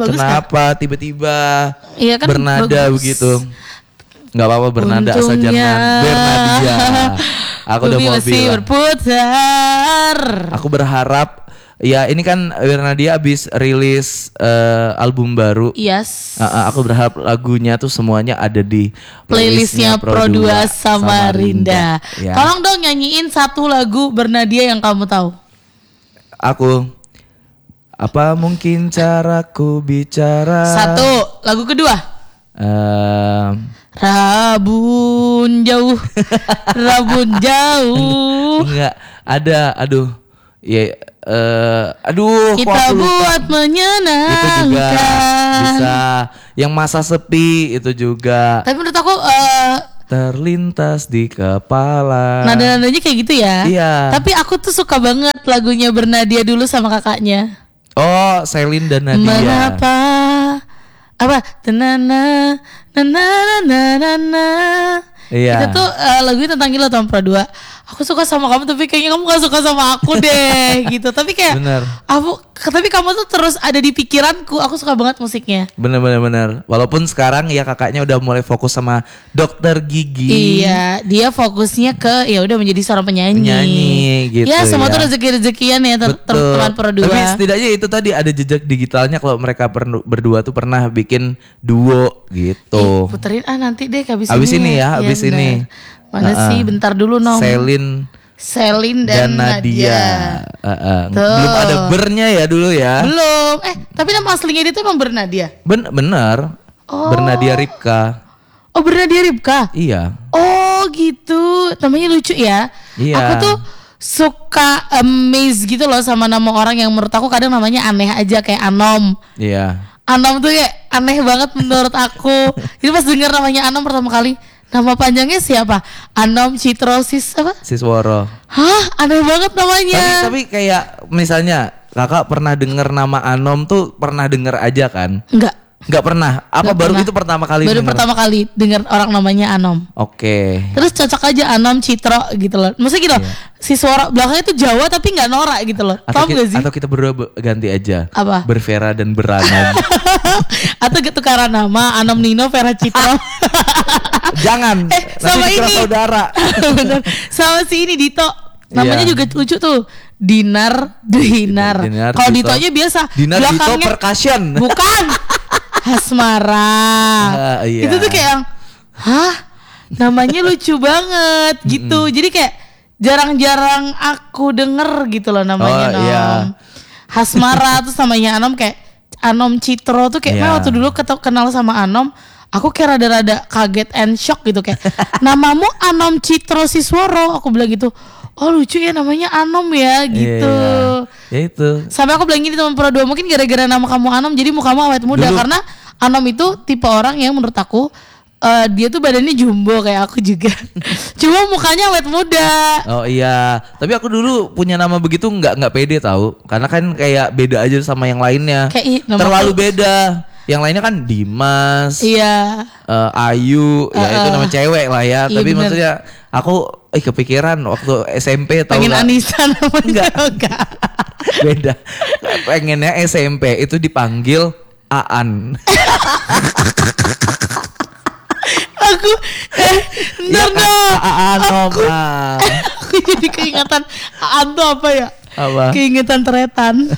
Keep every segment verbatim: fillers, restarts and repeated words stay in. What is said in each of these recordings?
bagus Kenapa gak? Tiba-tiba iya kan, bernada bagus. begitu. Gak apa-apa bernada asal jangan Bernadia. Aku udah mau bilang berputar. Aku berharap ya ini kan Bernadia abis rilis uh, album baru. Yes. Uh, uh, aku berharap lagunya tuh semuanya ada di playlistnya Pro dua Samarinda. Ya. Tolong dong nyanyiin satu lagu Bernadia yang kamu tahu. Aku apa mungkin caraku bicara. Satu. Lagu kedua. Uh, Rabun jauh, rabun jauh. Enggak ada, aduh. Ya, uh, aduh. Kita buat menyenangkan. Itu juga bisa. Yang masa sepi itu juga. Tapi menurut aku uh, terlintas di kepala. Nada-nadanya kayak gitu ya. Iya. Tapi aku tuh suka banget lagunya Bernadia dulu sama kakaknya. Oh, Selin dan Nadia. Mengapa? Apa? Tenana, nana, nana, nana. Iya. Itu tuh uh, lagunya tentang gila tahun Pro dua. Aku suka sama kamu tapi kayaknya kamu gak suka sama aku deh gitu. Tapi kayak bener. Aku, tapi kamu tuh terus ada di pikiranku. Aku suka banget musiknya. Bener bener bener. Walaupun sekarang ya kakaknya udah mulai fokus sama dokter gigi. Iya, dia fokusnya ke ya udah menjadi seorang penyanyi. Penyanyi gitu. Ya semua ya. tuh rezeki-rezekian ya teman Pro dua. Tapi setidaknya itu tadi ada jejak digitalnya kalau mereka per, berdua tuh pernah bikin duo gitu. Eh, puterin ah nanti deh abis, abis ini. ini ya, abis ya, ini. Mana uh-uh. sih bentar dulu nom. Selin Selin dan, dan Nadia. Nadia. Uh-uh. Belum ada bernya ya dulu ya. Belum. Eh tapi nama aslinya dia tuh emang Bernadia. Ben bener. Oh. Bernadia Ripka. Oh Bernadia Ripka. Iya. Oh gitu. Namanya lucu ya. Iya. Aku tuh suka amazed gitu loh sama nama orang yang menurut aku kadang namanya aneh aja kayak Anom. Iya. Anom tuh kayak aneh banget menurut aku. Jadi pas dengar namanya Anom pertama kali, nama panjangnya siapa? Anom Citrosis apa? Sisworo. Hah, aneh banget namanya. Tapi, tapi kayak misalnya kakak pernah dengar nama Anom tuh pernah dengar aja kan? Enggak. Enggak pernah. Apa Nggak baru pernah. itu pertama kali Baru denger? pertama kali dengar orang namanya Anom. Oke. Terus cocok aja Anom Citro gitu loh. Maksudnya gitu. Iya. Si suara belakangnya tuh Jawa tapi nggak norak gitu loh. Atau Tahu kita, gak sih? atau kita berdua be- ganti aja. Apa? Bervera dan Beranom. Atau tukaran nama Anom Nino Vera Citro. Jangan. Eh, sama nanti dikira ini. saudara. Bener. Sama si ini Dito. Namanya Iya. juga lucu tuh. Dinar Dinar. Dinar, Kalau Dito. Dito aja biasa. Dinar Dito belakangnya percussion. bukan. Hasmara. Ah, iya. Itu tuh kayak yang, hah? Namanya lucu banget gitu. Jadi kayak jarang-jarang aku denger gitu loh namanya Oh, Nom. iya. Hasmara terus namanya Anom kayak Anom Citro tuh kayak Iya. waktu dulu ketok- kenal sama Anom, aku kayak rada-rada kaget and shock gitu kayak namamu Anom Citro Sisworo, aku bilang gitu. Oh lucu ya namanya Anom ya gitu. Iya. Ya itu. Sampai aku bilang gini teman Pro dua, mungkin gara-gara nama kamu Anom jadi mukamu awet muda. Dulu. Karena Anom itu tipe orang yang menurut aku uh, dia tuh badannya jumbo kayak aku juga. Cuma mukanya awet muda. Oh iya, tapi aku dulu punya nama begitu nggak nggak pede tahu, karena kan kayak beda aja sama yang lainnya. Kayak i- nama terlalu aku- beda. Yang lainnya kan Dimas, Iya. eh, Ayu, ya Uh-uh. itu nama cewek lah ya. Iya, Tapi bener. maksudnya aku eh kepikiran waktu S M P tahu Pengen nggak? Anissa namanya. Enggak. Enggak. Beda. Pengennya S M P itu dipanggil Aan. Aku eh Ya bentar kan? dong. Aan Om. Aku, Ah. aku jadi keingatan Aan tuh apa ya? Apa? Keingatan teretan.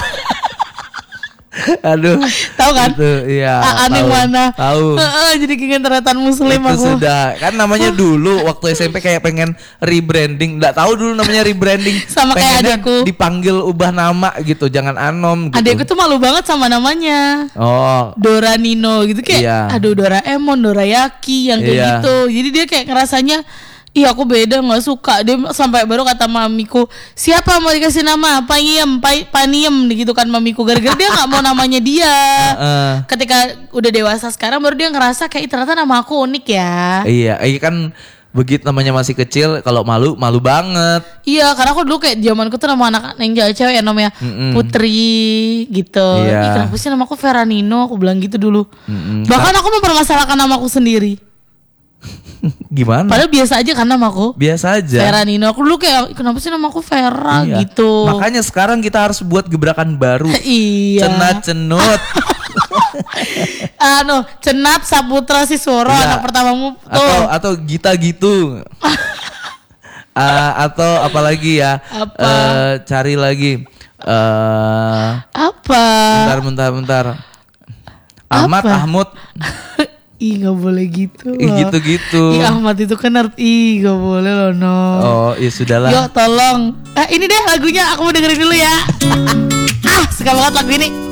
Aduh. Tahu kan? Itu, iya. Aan yang tahu. mana? Tahu. Heeh, jadi keingatan teretan muslim Itu aku. sudah kan namanya dulu waktu S M P kayak pengen rebranding, nggak tahu dulu namanya rebranding. Sama kayak Pengennya adekku. dipanggil ubah nama gitu, jangan Anom gitu. Adekku tuh malu banget sama namanya. Oh Dora Nino gitu kayak Iya. aduh Doraemon, Dorayaki yang kayak Iya. gitu. Jadi dia kayak ngerasanya ih aku beda nggak suka. Dia sampai baru kata mamiku, siapa mau dikasih nama Paniem, pa, Paniem gitu kan mamiku, gara-gara dia nggak mau namanya dia. Heeh. Ketika udah dewasa sekarang baru dia ngerasa kayak "Ih, ternyata nama aku unik ya. Iya, iya kan begitu namanya masih kecil, kalau malu malu banget. Iya, karena aku dulu kayak zamanku tuh nama anak yang cewek ya namanya Mm-mm. Putri gitu. Iya. Ih, kenapa sih namaku Vera Nino? Aku bilang gitu dulu. Mm-mm. Bahkan aku mempermasalahkan namaku sendiri. Gimana? Padahal biasa aja kan namaku. Biasa aja. Vera Nino. Aku dulu kayak kenapa sih namaku Vera Iya. gitu. Makanya sekarang kita harus buat gebrakan baru. Iya. Cenat cenut. Anu, Cenap Saputra Sisworo Iya. anak pertamamu tuh. Atau atau Gita gitu. Ah, atau apalagi ya? Apa? Eh, cari lagi. Eh, Apa? bentar, bentar, bentar. Ahmad, Apa? Ahmud. Ih nggak boleh gitu Ih, loh. gitu-gitu. Ih Ahmad itu kan art- Ih nggak boleh loh no. Oh, ya sudahlah. Yuk tolong. Eh ini deh lagunya aku mau dengerin dulu ya. Ah suka banget lagu ini.